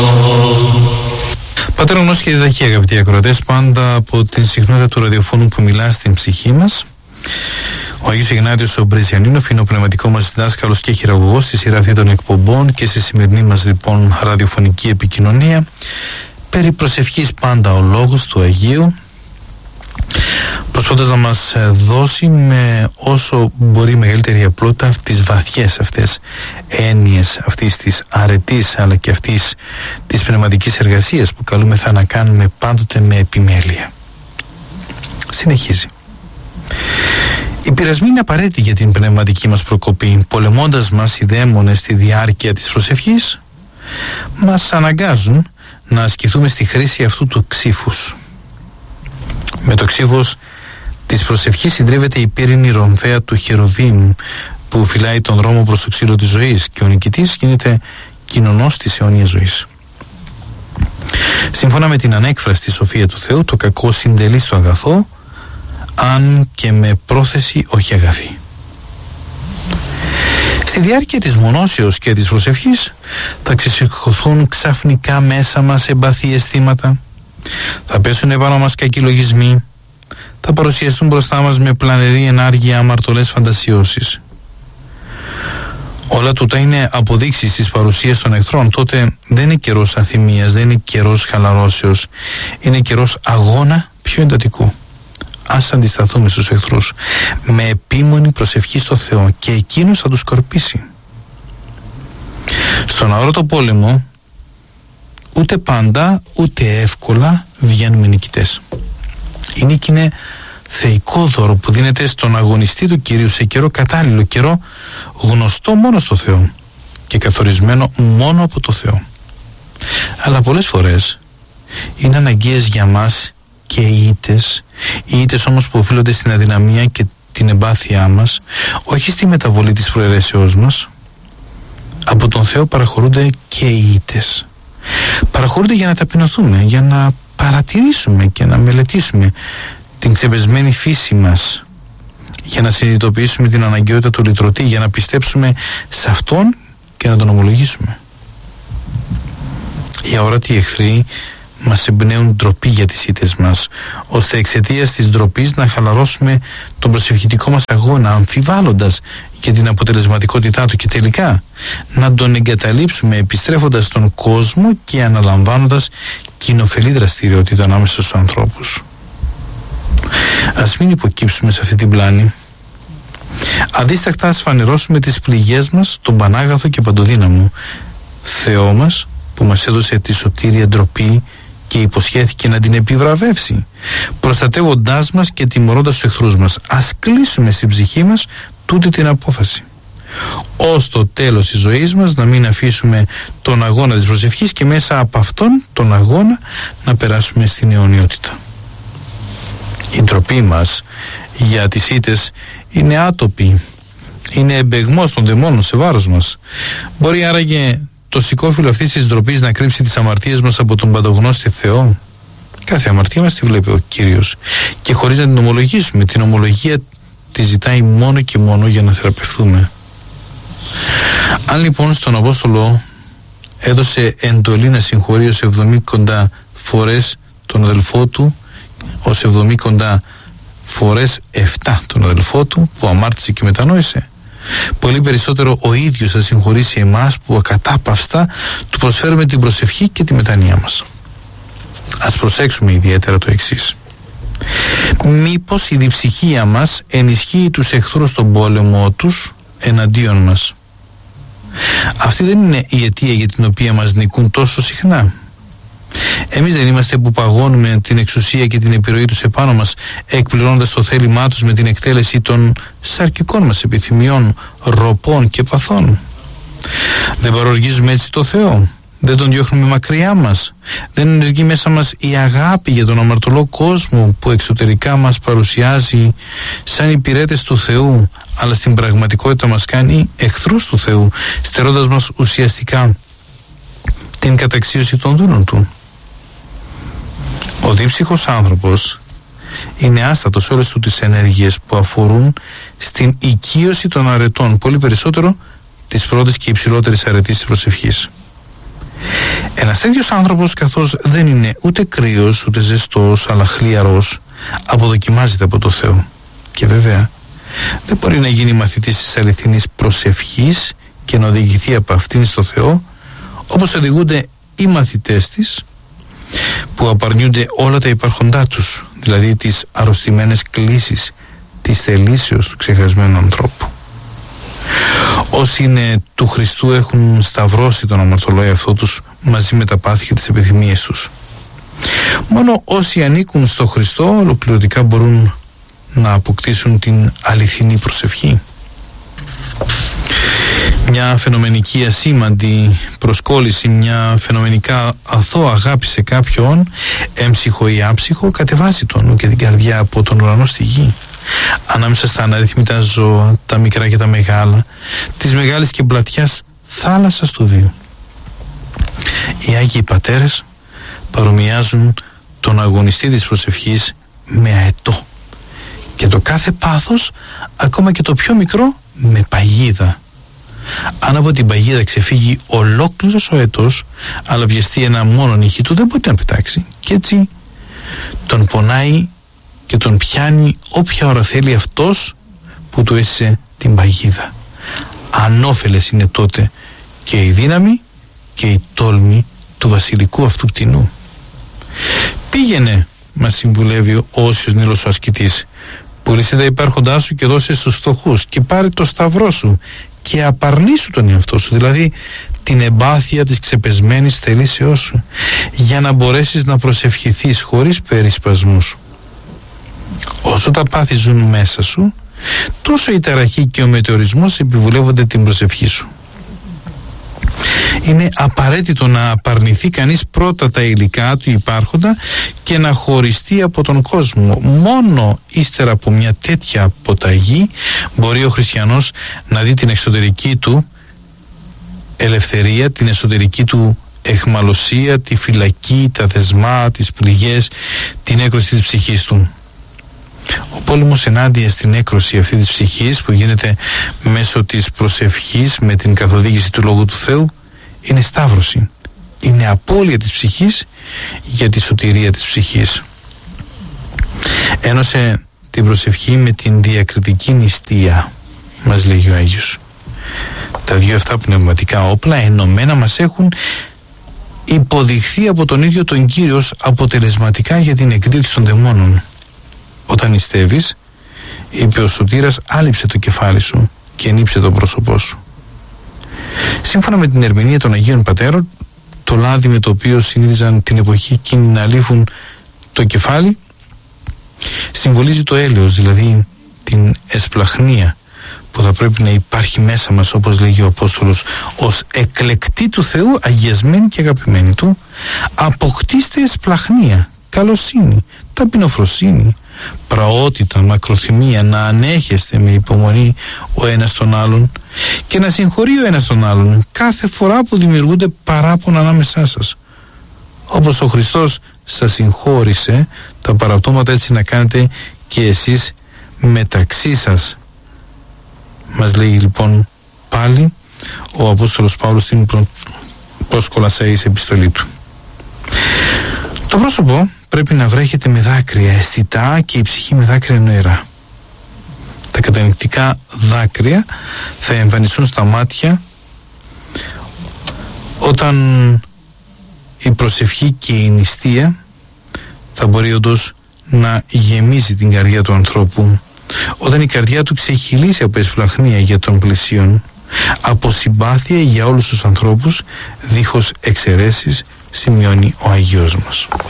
Πατέρα γνώση και διδαχή, αγαπητοί ακροατές, πάντα από την συχνότητα του ραδιοφώνου που μιλά στην ψυχή μας. Ο Αγίος Ιγνάτιος ο Μπριζιανίνοφ είναι ο πνευματικό μας διδάσκαλος και χειραγωγός στη σειρά αυτή των εκπομπών και στη σημερινή μας λοιπόν ραδιοφωνική επικοινωνία. Περί προσευχής πάντα ο λόγος του Αγίου, προσπαθώντας να μας δώσει με όσο μπορεί μεγαλύτερη απλότητα τις βαθιές αυτές έννοιες αυτής της αρετής αλλά και αυτής της πνευματικής εργασίας που καλούμεθα να κάνουμε πάντοτε με επιμέλεια. Συνεχίζει. Οι πειρασμοί είναι απαραίτητοι για την πνευματική μας προκοπή. Πολεμώντας μας οι δαίμονες στη διάρκεια της προσευχής, μας αναγκάζουν να ασκηθούμε στη χρήση αυτού του ξύφους. Με το ξύφος της προσευχής συντρίβεται η πύρινη ρομφαία του Χερουβίμ που φυλάει τον δρόμο προς το ξύλο της ζωής και ο νικητής γίνεται κοινωνός της αιώνιας ζωής. Σύμφωνα με την ανέκφραστη σοφία του Θεού, το κακό συντελεί στο αγαθό, αν και με πρόθεση όχι αγαθή. Στη διάρκεια της μονώσεως και της προσευχής θα ξεσηκωθούν ξαφνικά μέσα μας εμπαθή αισθήματα, θα πέσουν επάνω μας κακοί λογισμοί, θα παρουσιαστούν μπροστά μας με πλανερή ενάργεια αμαρτωλές φαντασιώσεις. Όλα τούτα είναι αποδείξεις της παρουσίας των εχθρών. Τότε δεν είναι καιρός αθυμίας, δεν είναι καιρός χαλαρώσεως, είναι καιρός αγώνα πιο εντατικού. Ας αντισταθούμε στους εχθρούς με επίμονη προσευχή στο Θεό και εκείνος θα τους σκορπίσει. Στον αόρατο πόλεμο ούτε πάντα ούτε εύκολα βγαίνουμε νικητές. Η νίκη είναι θεϊκό δώρο που δίνεται στον αγωνιστή του Κυρίου σε καιρό κατάλληλο, καιρό γνωστό μόνο στο Θεό και καθορισμένο μόνο από το Θεό. Αλλά πολλές φορές είναι αναγκαίες για μας και οι ήττες όμως που οφείλονται στην αδυναμία και την εμπάθειά μας, όχι στη μεταβολή της προαιρέσεώς μας. Από τον Θεό παραχωρούνται και οι ήττες. Παραχωρούνται για να ταπεινωθούμε, για να παρατηρήσουμε και να μελετήσουμε την ξεπεσμένη φύση μας, για να συνειδητοποιήσουμε την αναγκαιότητα του λυτρωτή, για να πιστέψουμε σε Αυτόν και να τον ομολογήσουμε. Οι αόρατοι εχθροί μας εμπνέουν ντροπή για τις ήττες μας, ώστε εξαιτίας της ντροπής να χαλαρώσουμε τον προσευχητικό μας αγώνα, αμφιβάλλοντας για την αποτελεσματικότητά του και τελικά να τον εγκαταλείψουμε επιστρέφοντας στον κόσμο και αναλαμβάνοντας κοινοφελή δραστηριότητα ανάμεσα στους ανθρώπους. Ας μην υποκύψουμε σε αυτή την πλάνη. Αδίστακτα ας φανερώσουμε τις πληγές μας στον Πανάγαθο και Παντοδύναμο Θεό μας, που μας έδωσε τη σωτήρια ντροπή και υποσχέθηκε να την επιβραβεύσει, προστατεύοντάς μας και τιμωρώντας τους εχθρούς μας. Ας κλείσουμε στην ψυχή μας τούτη την απόφαση, ως το τέλος της ζωής μας να μην αφήσουμε τον αγώνα της προσευχής και μέσα από αυτόν τον αγώνα να περάσουμε στην αιωνιότητα. Η ντροπή μας για τις ήττες είναι άτοπη, είναι εμπεγμός των δαιμόνων σε βάρος μας. Μπορεί άραγε το σηκώφυλλο αυτής της ντροπής να κρύψει τις αμαρτίες μας από τον παντογνώστη Θεό? Κάθε αμαρτία μας τη βλέπει ο Κύριος και χωρίς να την ομολογήσουμε. Την ομολογία τη ζητάει μόνο και μόνο για να θεραπευθούμε. Αν λοιπόν στον Απόστολο έδωσε εντολή να συγχωρεί ως 70 φορές τον αδελφό του, ως 70 φορές 7 τον αδελφό του που αμάρτησε και μετανόησε, πολύ περισσότερο ο ίδιος θα συγχωρήσει εμάς που ακατάπαυστα του προσφέρουμε την προσευχή και τη μετανία μας. Ας προσέξουμε ιδιαίτερα το εξής. Μήπως η διψυχία μας ενισχύει τους εχθρούς στον πόλεμο τους εναντίον μας? Αυτή δεν είναι η αιτία για την οποία μας νικούν τόσο συχνά. Εμείς δεν είμαστε που παγώνουμε την εξουσία και την επιρροή τους επάνω μας, εκπληρώνοντας το θέλημά τους με την εκτέλεση των σαρκικών μας επιθυμιών, ροπών και παθών? Δεν παροργίζουμε έτσι το Θεό? Δεν τον διώχνουμε μακριά μας? Δεν ενεργεί μέσα μας η αγάπη για τον αμαρτωλό κόσμο που εξωτερικά μας παρουσιάζει σαν υπηρέτες του Θεού, αλλά στην πραγματικότητα μας κάνει εχθρούς του Θεού, στερώντας μας ουσιαστικά την καταξίωση των δούλων του? Ο δύψυχος άνθρωπος είναι άστατος σε όλες του τις ενέργειες που αφορούν στην οικείωση των αρετών, πολύ περισσότερο τις πρώτες και υψηλότερες αρετής της προσευχής. Ένας τέτοιος άνθρωπος, καθώς δεν είναι ούτε κρύος ούτε ζεστός αλλά χλιαρός, αποδοκιμάζεται από το Θεό. Και βέβαια δεν μπορεί να γίνει μαθητής της αληθινής προσευχής και να οδηγηθεί από αυτήν στο Θεό, όπως οδηγούνται οι μαθητές της που απαρνιούνται όλα τα υπάρχοντά τους, δηλαδή τις αρρωστημένες κλίσεις της θελήσεως του ξεχασμένου ανθρώπου. Όσοι είναι του Χριστού έχουν σταυρώσει τον αμαρτωλό εαυτό τους μαζί με τα πάθη και τις επιθυμίες τους. Μόνο όσοι ανήκουν στο Χριστό ολοκληρωτικά μπορούν να αποκτήσουν την αληθινή προσευχή. Μια φαινομενική ασήμαντη προσκόλληση, μια φαινομενικά αθώα αγάπη σε κάποιον, έμψυχο ή άψυχο, κατεβάζει τον νου και την καρδιά από τον ουρανό στη γη. Ανάμεσα στα αναρρύθμιτα ζώα, τα μικρά και τα μεγάλα, της μεγάλης και πλατιάς θάλασσας του βίου. Οι Άγιοι Πατέρες παρομοιάζουν τον αγωνιστή της προσευχής με αετό και το κάθε πάθος, ακόμα και το πιο μικρό, με παγίδα. Αν από την παγίδα ξεφύγει ολόκληρος ο αετός, αλλά βιαστεί ένα μόνο νυχί του, δεν μπορεί να πετάξει, και έτσι τον πονάει και τον πιάνει όποια ώρα θέλει αυτός που του έσυσε την παγίδα. Ανώφελες είναι τότε και η δύναμη και η τόλμη του βασιλικού αυτού πτηνού. Πήγαινε, μας συμβουλεύει ο όσιος Νήλος ο ασκητής, πουλήσε τα υπάρχοντά σου και δώσε στους φτωχούς και πάρε το σταυρό σου και απαρνήσου τον εαυτό σου, δηλαδή την εμπάθεια της ξεπεσμένης θελήσεώς σου, για να μπορέσεις να προσευχηθείς χωρίς περισπασμούς. Όσο τα πάθη ζουν μέσα σου, τόσο η ταραχή και ο μετεωρισμός επιβουλεύονται την προσευχή σου. Είναι απαραίτητο να απαρνηθεί κανείς πρώτα τα υλικά του υπάρχοντα και να χωριστεί από τον κόσμο. Μόνο ύστερα από μια τέτοια αποταγή μπορεί ο χριστιανός να δει την εξωτερική του ελευθερία, την εσωτερική του αιχμαλωσία, τη φυλακή, τα δεσμά, τις πληγές, την έκρωση της ψυχής του. Ο πόλεμος ενάντια στην έκρωση αυτή της ψυχής που γίνεται μέσω της προσευχής με την καθοδήγηση του Λόγου του Θεού είναι σταύρωση, είναι απώλεια της ψυχής για τη σωτηρία της ψυχής. Ένωσε την προσευχή με την διακριτική νηστεία, μας λέγει ο Άγιος. Τα δύο αυτά πνευματικά όπλα ενωμένα μας έχουν υποδειχθεί από τον ίδιο τον Κύριο ως αποτελεσματικά για την εκδίωξη των δαιμόνων. Όταν νηστεύεις, είπε ο Σωτήρας, άλυψε το κεφάλι σου και ενύψε το πρόσωπό σου. Σύμφωνα με την ερμηνεία των Αγίων Πατέρων, το λάδι με το οποίο συνήθιζαν την εποχή εκείνη να λύφουν το κεφάλι συμβολίζει το έλεος, δηλαδή την εσπλαχνία που θα πρέπει να υπάρχει μέσα μας, όπως λέγει ο Απόστολος, ως εκλεκτοί του Θεού, αγιασμένοι και αγαπημένοι του. Αποκτήστε εσπλαχνία, καλοσύνη, ταπεινοφροσύνη, πραότητα, μακροθυμία, να ανέχεστε με υπομονή ο ένας τον άλλον και να συγχωρεί ο ένας τον άλλον κάθε φορά που δημιουργούνται παράπονα ανάμεσά σας. Όπως ο Χριστός σας συγχώρησε τα παραπτώματα, έτσι να κάνετε και εσείς μεταξύ σας, μας λέει λοιπόν πάλι ο Απόστολος Παύλος στην προς Κολασσαείς επιστολή του. Το πρόσωπο πρέπει να βρέχεται με δάκρυα αισθητά και η ψυχή με δάκρυα νοερά. Τα κατανυκτικά δάκρυα θα εμφανιστούν στα μάτια όταν η προσευχή και η νηστεία θα μπορεί όντως να γεμίζει την καρδιά του ανθρώπου, όταν η καρδιά του ξεχυλήσει από εσπλαχνία για τον πλησίον, από συμπάθεια για όλους τους ανθρώπους, δίχως εξαιρέσεις, σημειώνει ο Αγίος μας.